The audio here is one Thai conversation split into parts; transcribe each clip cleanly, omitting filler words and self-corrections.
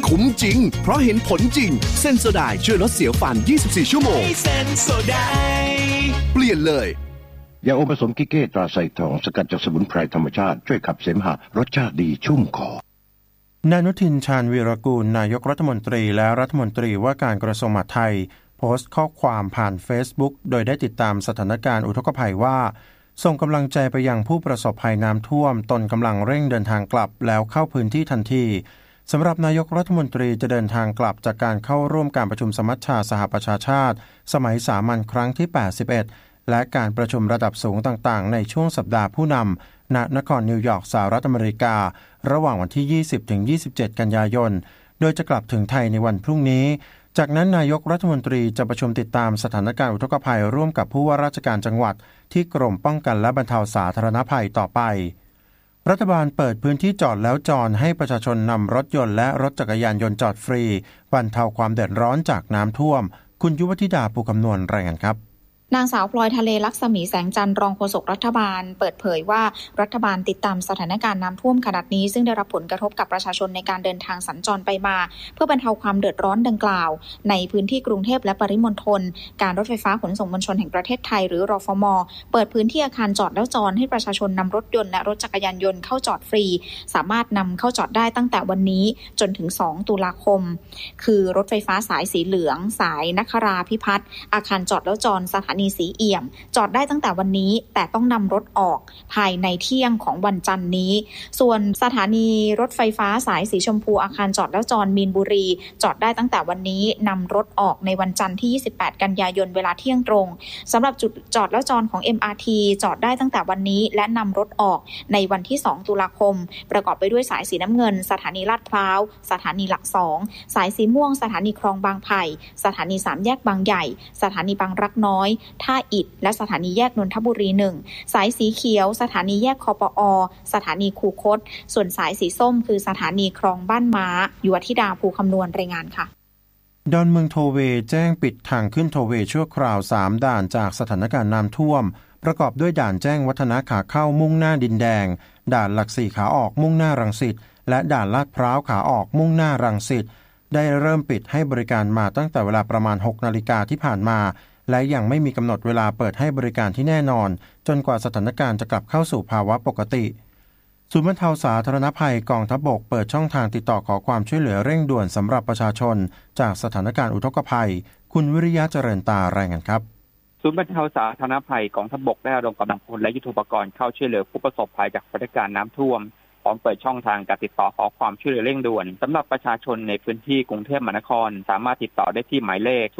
คุ้มจริงเพราะเห็นผลจริงเซนโซไดช่วยลดเสียวฟัน24ชั่วโมงเซนโซไดเปลี่ยนเลยยาอมผสมกิเก้ตราไซทองสกัดจากสมุนไพรธรรมชาติช่วยขับเสมหะรสชาติดีชุ่มคอนายอนุทินชาญวีรกูลนายกรัฐมนตรีและรัฐมนตรีว่าการกระทรวงมหาดไทยโพสต์ข้อความผ่าน Facebook โดยได้ติดตามสถานการณ์อุทกภัยว่าส่งกำลังใจไปยังผู้ประสบภัยน้ำท่วมตนกำลังเร่งเดินทางกลับแล้วเข้าพื้นที่ทันทีสำหรับนายกรัฐมนตรีจะเดินทางกลับจากการเข้าร่วมการประชุมสมัชชาสหประชาชาติสมัยสามัญครั้งที่81และการประชุมระดับสูงต่างๆในช่วงสัปดาห์ผู้นำณนครนิวยอร์กสหรัฐอเมริการะหว่างวันที่ 20-27 กันยายนโดยจะกลับถึงไทยในวันพรุ่งนี้จากนั้นนายกรัฐมนตรีจะประชุมติดตามสถานการณ์อุทกภัยร่วมกับผู้ว่าราชการจังหวัดที่กรมป้องกันและบรรเทาสาธารณภัยต่อไปรัฐบาลเปิดพื้นที่จอดแล้วจอดให้ประชาชนนำรถยนต์และรถจักรยานยนต์จอดฟรีบรรเทาความเดือดร้อนจากน้ำท่วมคุณยุวธิดาภูคำนวณรายงานครับนางสาวพลอยทะเลลักษมีแสงจันทร์รองโฆษกรัฐบาลเปิดเผยว่ารัฐบาลติดตามสถานการณ์น้ำท่วมขนาดนี้ซึ่งได้รับผลกระทบกับประชาชนในการเดินทางสัญจรไปมาเพื่อบรรเทาความเดือดร้อนดังกล่าวในพื้นที่กรุงเทพและปริมณฑลการรถไฟฟ้าขนส่งมวลชนแห่งประเทศไทยหรือรฟม.เปิดพื้นที่อาคารจอดแล้วจอดให้ประชาชนนำรถยนต์และรถจักรยานยนต์เข้าจอดฟรีสามารถนำเข้าจอดได้ตั้งแต่วันนี้จนถึง2ตุลาคมคือรถไฟฟ้าสายสีเหลืองสายนคราพิพัฒน์อาคารจอดแล้วจอดสถานีสีเอี่ยมจอดได้ตั้งแต่วันนี้แต่ต้องนำรถออกภายในเที่ยงของวันจันทร์นี้ส่วนสถานีรถไฟฟ้าสายสีชมพูอาคารจอดแล้วจอดมีนบุรีจอดได้ตั้งแต่วันนี้นำรถออกในวันจันทร์ที่28กันยายนเวลาเที่ยงตรงสำหรับจุดจอดแล้วจอดของ MRT จอดได้ตั้งแต่วันนี้และนำรถออกในวันที่2ตุลาคมประกอบไปด้วยสายสีน้ำเงินสถานีลาดพร้าวสถานีหลัก2สายสีม่วงสถานีคลองบางไผ่สถานี3แยกบางใหญ่สถานีบางรักน้อยท่าอิฐและสถานีแยกนนทบุรี1สายสีเขียวสถานีแยกคปอสถานีคูคตส่วนสายสีส้มคือสถานีคลองบ้านม้ายุวธิดาภูคำนวณรายงานค่ะดอนเมืองโทเวแจ้งปิดทางขึ้นโทเวชั่วคราว3ด่านจากสถานการณ์น้ำท่วมประกอบด้วยด่านแจ้งวัฒนะขาเข้ามุ่งหน้าดินแดงด่านหลัก4ขาออกมุ่งหน้ารังสิตและด่านลาดพร้าวขาออกมุ่งหน้ารังสิตได้เริ่มปิดให้บริการมาตั้งแต่เวลาประมาณ 6 นาฬิกาที่ผ่านมาและยังไม่มีกำหนดเวลาเปิดให้บริการที่แน่นอนจนกว่าสถานการณ์จะกลับเข้าสู่ภาวะปกติศูนย์บรรเทาสาธารณภัยกองทัพบกเปิดช่องทางติดต่อขอความช่วยเหลือเร่งด่วนสำหรับประชาชนจากสถานการณ์อุทกภัยคุณวิริยะเจริญตารายงานครับศูนย์บรรเทาสาธารณภัยกองทัพบกได้ระดมกำลังพลและยุทโธปกรณ์เข้าช่วยเหลือผู้ประสบภัยจากสถานการณ์น้ำท่วมพร้อมเปิดช่องทางการติดต่อขอความช่วยเหลือเร่งด่วนสำหรับประชาชนในพื้นที่กรุงเทพมหานครสามารถติดต่อได้ที่หมายเลข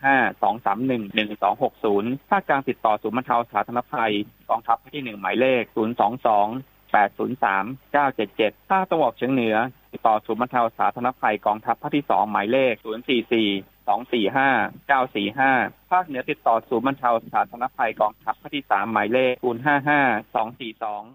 065-231-1260 ภาคกลางติดต่อศูนย์บรรเทาสาธารณภัยกองทัพภาคที่1หมายเลข 022-803-977 ภาคตะวันออกเฉียงเหนือติดต่อศูนย์บรรเทาสาธารณภัยกองทัพภาคที่2หมายเลข 044-245-945 ภาคเหนือติดต่อศูนย์บรรเทาสาธารณภัยกองทัพภาคที่3หมายเลข 055-242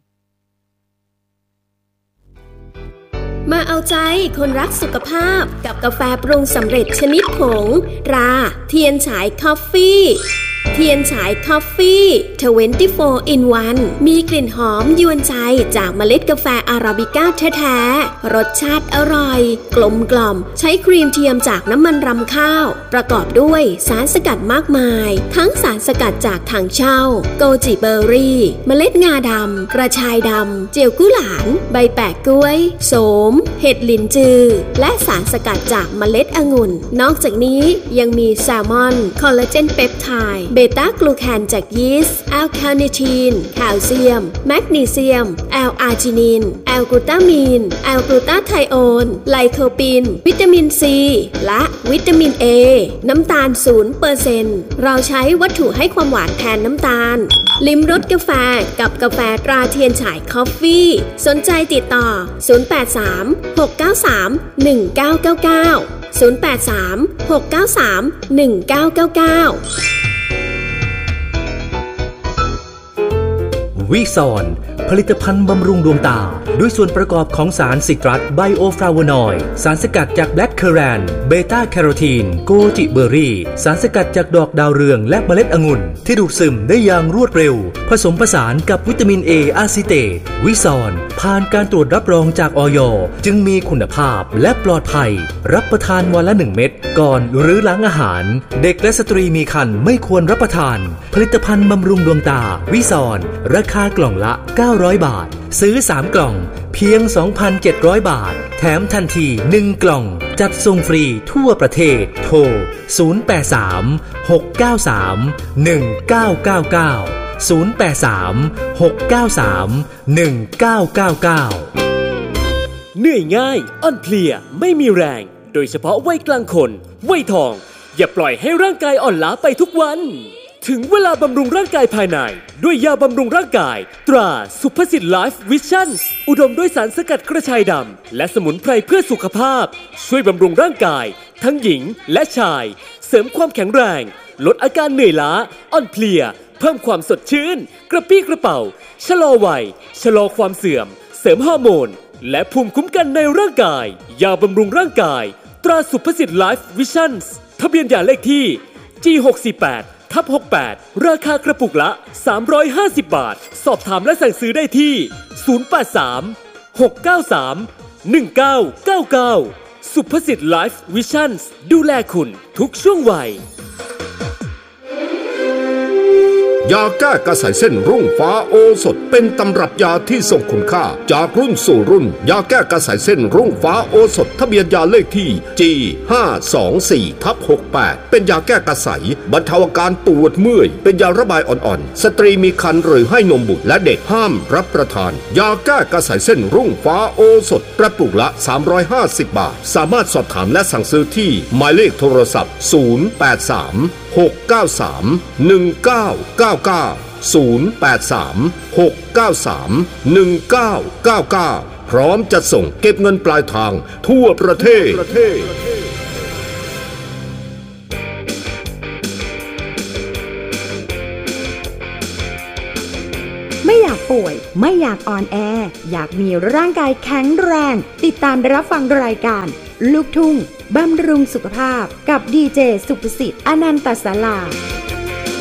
มาเอาใจคนรักสุขภาพกับกาแฟปรุงสำเร็จชนิดผงตราเทียนฉายคอฟฟี่เทียนฉายคอฟฟี่24 in 1มีกลิ่นหอมยวนใจจากเมล็ดกาแฟอาราบิก้าแท้ๆรสชาติอร่อยกลมกล่อมใช้ครีมเทียมจากน้ำมันรำข้าวประกอบด้วยสารสกัดมากมายทั้งสารสกัดจากถังเช่าโกจิเบอร์รี่เมล็ดงาดำกระชายดำเจียวกุหลานใบแปะกล้วยโสมเห็ดลินจือและสารสกัดจากเมล็ดองุ่นนอกจากนี้ยังมีแซลมอนคอลลาเจนเปปไทด์เบต้ากลูแคนจากยีสต์แอลคาเนทีนแคลเซียมแมกนีเซียมแอลอาร์จินินแอลกลูตามีนแอลกลูตาไทโอนไลโคปินวิตามินซีและวิตามินเอน้ำตาล 0% เราใช้วัตถุให้ความหวานแทนน้ำตาลลิ้มรสกาแฟกับกาแฟตราเทียนฉายคอฟฟี่สนใจติดต่อ083-693-1999 083-693-1999 วิซอนผลิตภัณฑ์บำรุงดวงตาด้วยส่วนประกอบของสารซิตรัสไบโอฟลาโวนอยด์สารสกัดจากแบล็คเคอแรนเบต้าแคโรทีนโกจิเบอร์รี่สารสกัดจากดอกดาวเรืองและเมล็ดองุ่นที่ดูดซึมได้อย่างรวดเร็วผสมผสานกับวิตามินเออะซิเตตวิซอนผ่านการตรวจรับรองจากอย.จึงมีคุณภาพและปลอดภัยรับประทานวันละ1 เม็ดก่อนหรือหลังอาหารเด็กและสตรีมีครรภ์ไม่ควรรับประทานผลิตภัณฑ์บำรุงดวงตาวิซอนราคากล่องละ900 บาทซื้อ3 กล่องเพียง 2,700 บาทแถมทันที1 กล่องจัดส่งฟรีทั่วประเทศโทร083-693-1999 เหนื่อยง่ายอ่อนเพลียไม่มีแรงโดยเฉพาะวัยกลางคนวัยทองอย่าปล่อยให้ร่างกายอ่อนล้าไปทุกวันถึงเวลาบำรุงร่างกายภายในด้วยยาบำรุงร่างกายตราสุภสิทธิ์ไลฟ์วิชั่นอุดมด้วยสารสกัดกระชายดำและสมุนไพรเพื่อสุขภาพช่วยบำรุงร่างกายทั้งหญิงและชายเสริมความแข็งแรงลดอาการเหนื่อยล้าอ่อนเพลียเพิ่มความสดชื่นกระปรี้กระเป๋าชะลอวัยชะลอความเสื่อมเสริมฮอร์โมนและภูมิคุ้มกันในร่างกายยาบำรุงร่างกายตราสุภสิทธิ์ไลฟ์วิชั่นทะเบียนยาเลขที่ G648/68 ราคากระปุกละ350 บาทสอบถามและสั่งซื้อได้ที่083-693-1999สุภสิทธิ์ไลฟ์วิชั่นดูแลคุณทุกช่วงวัยยาแก้กระสายเส้นรุ่งฟ้าโอสถเป็นตำรับยาที่ทรงคุณค่าจากรุ่นสู่รุ่นยาแก้กระสายเส้นรุ่งฟ้าโอสถทะเบียนยาเลขที่ G524/68 เป็นยาแก้กระสายบรรเทาอาการปวดเมื่อยเป็นยาระบายอ่อนๆสตรีมีครรภ์หรือให้นมบุตรและเด็กห้ามรับประทานยาแก้กระสายเส้นรุ่งฟ้าโอสถกระปุกละ350 บาทสามารถสอบถามและสั่งซื้อที่หมายเลขโทรศัพท์083-693-1999 083-693-1999 พร้อมจะส่งเก็บเงินปลายทางทั่วประเทศไม่อยากป่วยไม่อยากอ่อนแออยากมีร่างกายแข็งแรงติดตามรับฟังรายการลูกทุ่งบำรุงสุขภาพกับดีเจสุภสิทธิ์อนันตศาลา